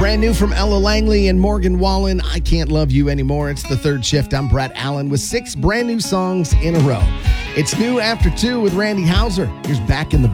Brand new from Ella Langley and Morgan Wallen, I Can't Love You Anymore. It's the third shift. I'm Brett Allen with 6 brand new songs in a row. It's new after 2 with Randy Houser. Here's Back in the